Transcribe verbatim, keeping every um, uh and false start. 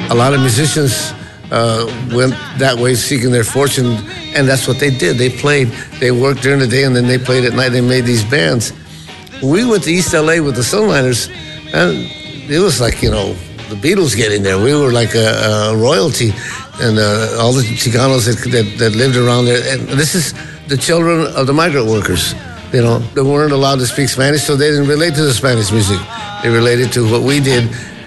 a lot of musicians uh, went that way seeking their fortune, and that's what they did. They played, they worked during the day, and then they played at night. They made these bands. We went to East L A with the Sunliners, and it was like, you know, the Beatles getting there. We were like a, a royalty, and uh, all the Chicanos that, that, that lived around there. And this is the children of the migrant workers. You know, they weren't allowed to speak Spanish, so they didn't relate to the Spanish music. They related to what we did.